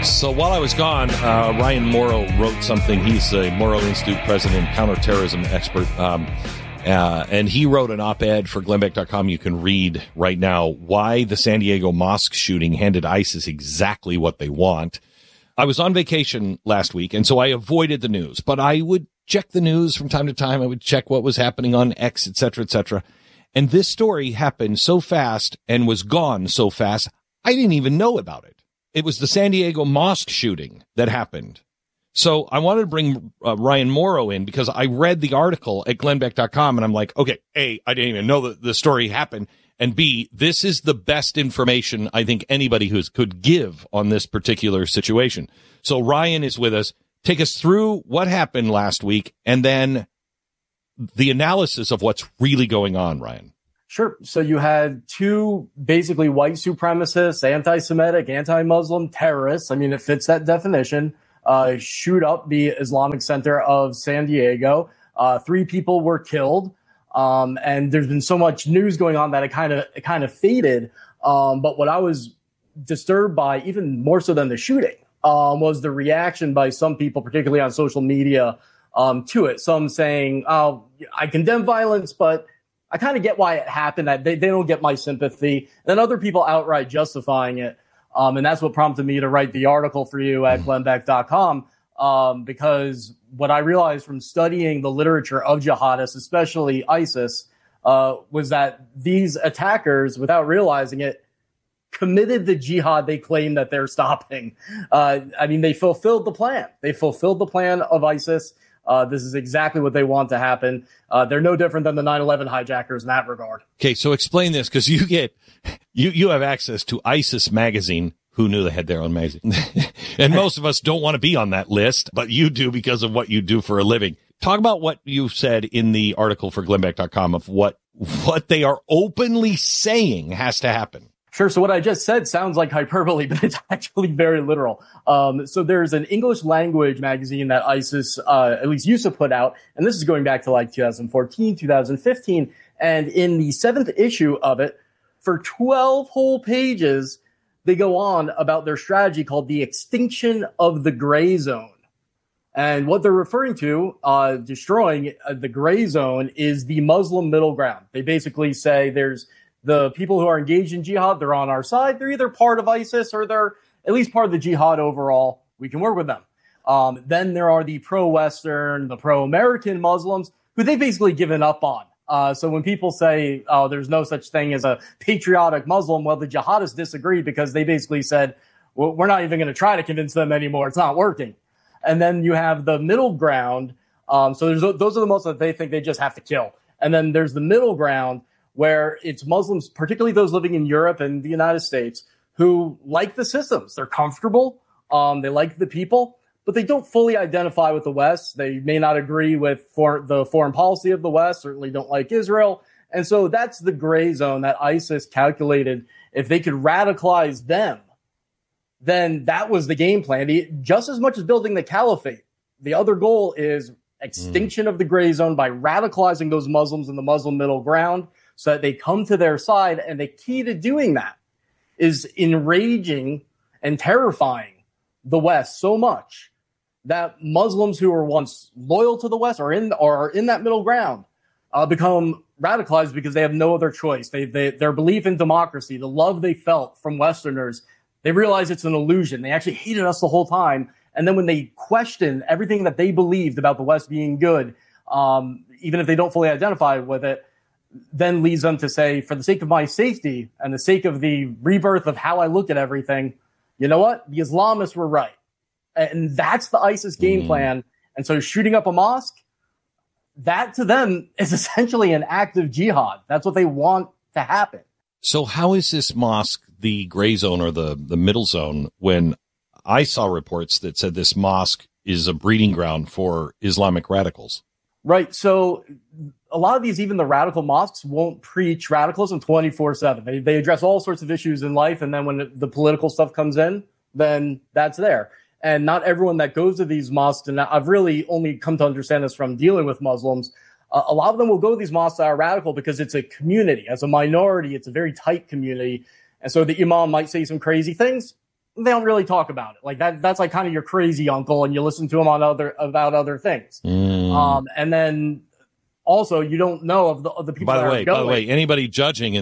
So while I was gone, Ryan Morrow wrote something. He's a Morrow Institute president, counterterrorism expert. And he wrote an op-ed for Glenbeck.com. You can read right now why the San Diego mosque shooting handed ISIS exactly what they want. I was on vacation last week, and so I avoided the news. But I would check the news from time to time. I would check what was happening on X, et cetera, et cetera. And this story happened so fast and was gone so fast, I didn't even know about it. It was the San Diego mosque shooting that happened. So I wanted to bring Ryan Morrow in because I read the article at Glenbeck.com and I'm like, okay, A, I didn't even know that the story happened. And B, this is the best information I think anybody could give on this particular situation. So Ryan is with us. Take us through what happened last week and then the analysis of what's really going on, Ryan. Sure. So you had two basically white supremacists, anti-Semitic, anti-Muslim terrorists. I mean, it fits that definition. Shoot up the Islamic Center of San Diego. 3 people were killed. And there's been so much news going on that it kind of faded. But what I was disturbed by, even more so than the shooting, was the reaction by some people, particularly on social media, to it. Some saying, "Oh, I condemn violence, but I kind of get why it happened. They don't get my sympathy." And then other people outright justifying it. And that's what prompted me to write the article for you at Glenbeck.com. Because what I realized from studying the literature of jihadists, especially ISIS, was that these attackers, without realizing it, committed the jihad they claim that they're stopping. I mean, they fulfilled the plan. They fulfilled the plan of ISIS. This is exactly what they want to happen. They're no different than the 9/11 hijackers in that regard. Okay, so explain this, because you have access to ISIS magazine. Who knew they had their own magazine? And most of us don't want to be on that list, but you do because of what you do for a living. Talk about what you said in the article for Glenbeck.com of what they are openly saying has to happen. Sure. So what I just said sounds like hyperbole, but it's actually very literal. So there's an English language magazine that ISIS, at least used to put out. And this is going back to like 2014, 2015. And in the 7th issue of it, for 12 whole pages, they go on about their strategy called the extinction of the gray zone. And what they're referring to, destroying the gray zone, is the Muslim middle ground. They basically say there's the people who are engaged in jihad, they're on our side. They're either part of ISIS or they're at least part of the jihad overall. We can work with them. Then there are the pro-Western, the pro-American Muslims who they've basically given up on. So when people say, oh, there's no such thing as a patriotic Muslim, well, the jihadists disagree because they basically said, well, we're not even going to try to convince them anymore. It's not working. And then you have the middle ground. So those are the Muslims that they think they just have to kill. And then there's the middle ground, where it's Muslims, particularly those living in Europe and the United States, who like the systems. They're comfortable. They like the people, but they don't fully identify with the West. They may not agree with the foreign policy of the West, certainly don't like Israel. And so that's the gray zone that ISIS calculated. If they could radicalize them, then that was the game plan. Just as much as building the caliphate, the other goal is extinction of the gray zone by radicalizing those Muslims in the Muslim middle ground, so that they come to their side. And the key to doing that is enraging and terrifying the West so much that Muslims who were once loyal to the West or are in that middle ground become radicalized because they have no other choice. Their belief in democracy, the love they felt from Westerners, they realize it's an illusion. They actually hated us the whole time. And then when they question everything that they believed about the West being good, even if they don't fully identify with it, then leads them to say, for the sake of my safety and the sake of the rebirth of how I look at everything, you know what? The Islamists were right. And that's the ISIS game plan. And so shooting up a mosque, that to them is essentially an act of jihad. That's what they want to happen. So how is this mosque the gray zone or the middle zone, when I saw reports that said this mosque is a breeding ground for Islamic radicals? Right. So a lot of these, even the radical mosques, won't preach radicalism 24/7. They address all sorts of issues in life. And then when the political stuff comes in, then that's there. And not everyone that goes to these mosques, and I've really only come to understand this from dealing with Muslims, a lot of them will go to these mosques that are radical because it's a community. As a minority, it's a very tight community. And so the imam might say some crazy things. they don't really talk about it. Like that's like kind of your crazy uncle, and you listen to him about other things. And then also you don't know of the people. By the way, anybody judging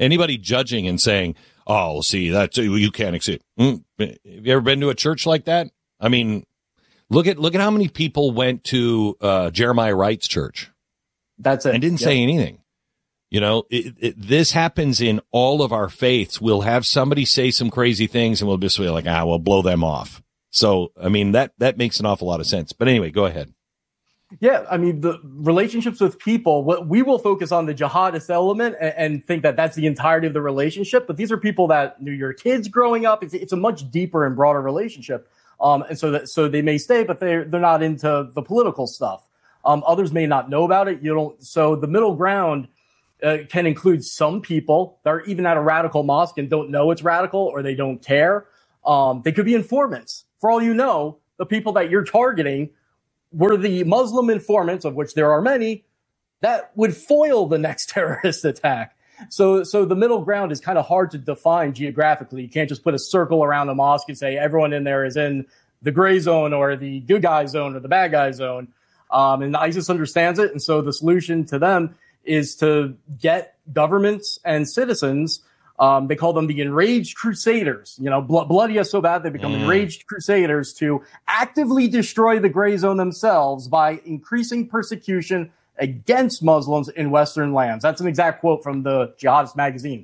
and saying, "Oh, see, that's you can't accept." Have you ever been to a church like that? I mean, look at how many people went to Jeremiah Wright's church. That's it. And didn't say anything. You know, this happens in all of our faiths. We'll have somebody say some crazy things and we'll just be like, we'll blow them off. So, I mean, that makes an awful lot of sense. But anyway, go ahead. Yeah, I mean, the relationships with people, we will focus on the jihadist element and think that that's the entirety of the relationship. But these are people that knew your kids growing up. It's a much deeper and broader relationship. And so they may stay, but they're not into the political stuff. Others may not know about it. So the middle ground can include some people that are even at a radical mosque and don't know it's radical, or they don't care. They could be informants. For all you know, the people that you're targeting were the Muslim informants, of which there are many, that would foil the next terrorist attack. So the middle ground is kind of hard to define geographically. You can't just put a circle around a mosque and say everyone in there is in the gray zone or the good guy zone or the bad guy zone. And ISIS understands it. And so the solution to them is to get governments and citizens, they call them the enraged crusaders, bloody is so bad they become enraged crusaders, to actively destroy the gray zone themselves by increasing persecution against Muslims in Western lands. That's an exact quote from the Jihadist magazine.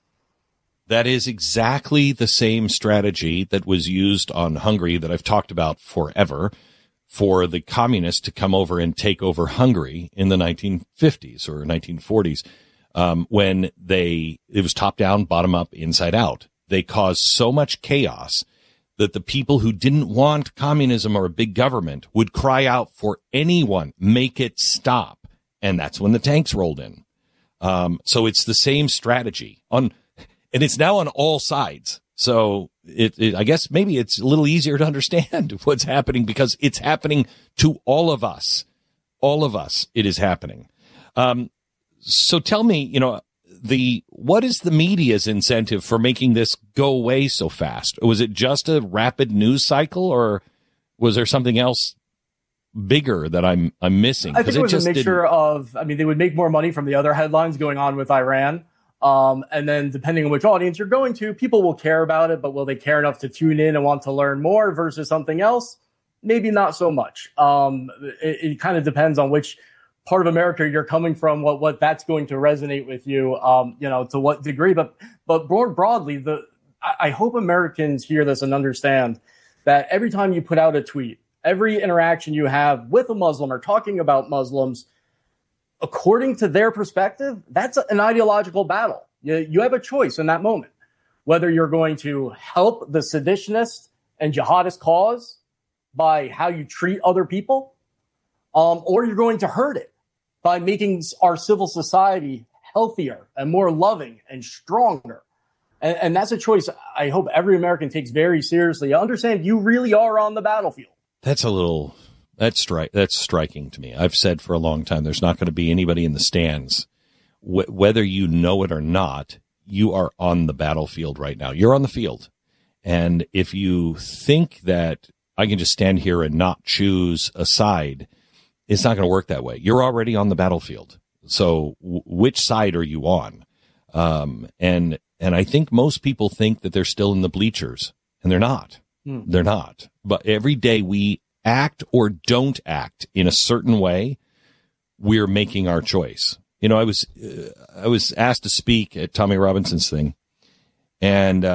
That is exactly the same strategy that was used on Hungary that I've talked about forever, for the communists to come over and take over Hungary in the 1950s or 1940s, when it was top down, bottom up, inside out. They caused so much chaos that the people who didn't want communism or a big government would cry out for anyone, make it stop. And that's when the tanks rolled in. So it's the same strategy and it's now on all sides. So I guess maybe it's a little easier to understand what's happening, because it's happening to all of us. All of us, it is happening. So tell me, what is the media's incentive for making this go away so fast? Was it just a rapid news cycle, or was there something else bigger that I'm missing? I think it was a mixture of, they would make more money from the other headlines going on with Iran. And then depending on which audience you're going to, people will care about it, but will they care enough to tune in and want to learn more versus something else? Maybe not so much. It kind of depends on which part of America you're coming from, what that's going to resonate with you, to what degree. But more broadly, I hope Americans hear this and understand that every time you put out a tweet, every interaction you have with a Muslim or talking about Muslims, according to their perspective, that's an ideological battle. You have a choice in that moment, whether you're going to help the seditionist and jihadist cause by how you treat other people, or you're going to hurt it by making our civil society healthier and more loving and stronger. And that's a choice I hope every American takes very seriously. Understand you really are on the battlefield. That's striking to me. I've said for a long time, there's not going to be anybody in the stands. Whether you know it or not, you are on the battlefield right now. You're on the field. And if you think that I can just stand here and not choose a side, it's not going to work that way. You're already on the battlefield. So which side are you on? And I think most people think that they're still in the bleachers, and they're not. They're not. But every day we act or don't act in a certain way, we're making our choice. I was asked to speak at Tommy Robinson's thing, and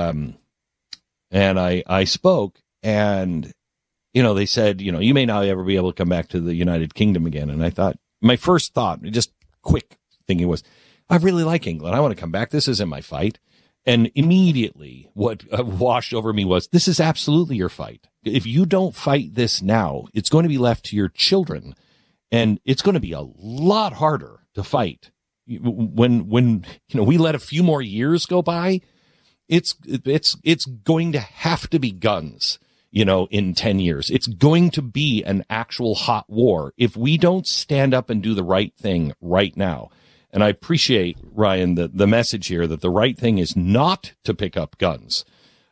I spoke, and they said, you may not ever be able to come back to the United Kingdom again. And I thought, my first thought, just quick thinking, was, I really like England. I want to come back. This isn't my fight. And immediately what washed over me was, this is absolutely your fight. If you don't fight this now, it's going to be left to your children, and it's going to be a lot harder to fight when we let a few more years go by. It's going to have to be guns, in 10 years. It's going to be an actual hot war if we don't stand up and do the right thing right now. And I appreciate, Ryan, the message here that the right thing is not to pick up guns.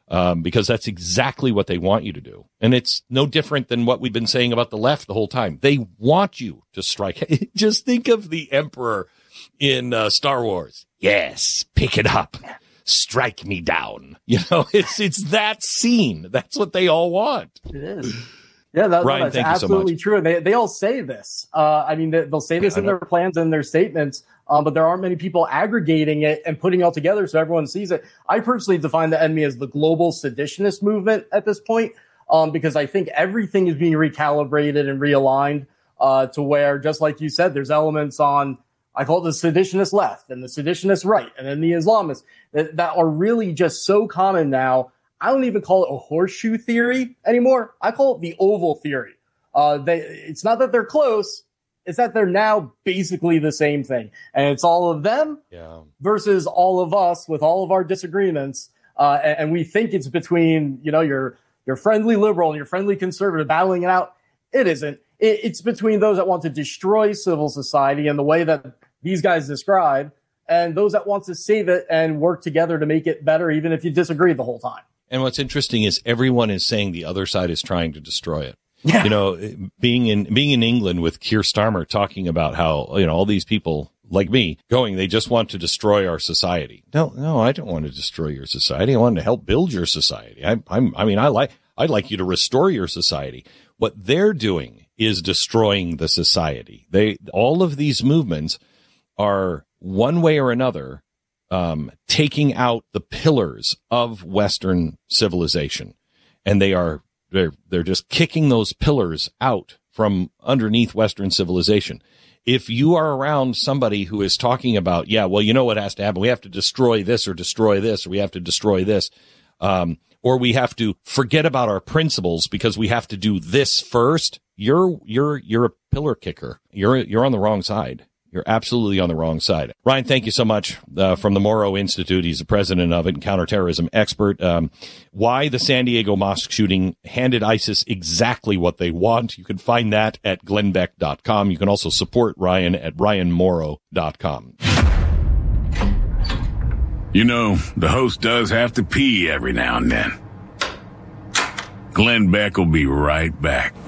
because that's exactly what they want you to do. And it's no different than what we've been saying about the left the whole time. They want you to strike. Just think of the Emperor in Star Wars. Yes, pick it up. Strike me down. It's that scene. That's what they all want. It is. Yeah, Ryan, that's absolutely true. They all say this. They'll say this in their plans and their statements, but there aren't many people aggregating it and putting it all together so everyone sees it. I personally define the enemy as the global seditionist movement at this point, because I think everything is being recalibrated and realigned to where, just like you said, there's elements on, I call it the seditionist left and the seditionist right, and then the Islamists that are really just so common now. I don't even call it a horseshoe theory anymore. I call it the oval theory. It's not that they're close. It's that they're now basically the same thing. And it's all of them versus all of us with all of our disagreements. And we think it's between, your friendly liberal and your friendly conservative battling it out. It isn't. It's between those that want to destroy civil society in the way that these guys describe and those that want to save it and work together to make it better, even if you disagree the whole time. And what's interesting is everyone is saying the other side is trying to destroy it. Yeah. Being in England with Keir Starmer talking about how, all these people like me they just want to destroy our society. No, I don't want to destroy your society. I want to help build your society. I'd like you to restore your society. What they're doing is destroying the society. All of these movements are one way or another taking out the pillars of Western civilization, and they're just kicking those pillars out from underneath Western civilization. If you are around somebody who is talking about, what has to happen? We have to destroy this, or we have to destroy this, or we have to forget about our principles because we have to do this first. You're a pillar kicker. You're on the wrong side. You're absolutely on the wrong side. Ryan, thank you so much from the Morrow Institute. He's the president of it and counterterrorism expert. Why the San Diego mosque shooting handed ISIS exactly what they want. You can find that at glennbeck.com. You can also support Ryan at ryanmorrow.com. The host does have to pee every now and then. Glenn Beck will be right back.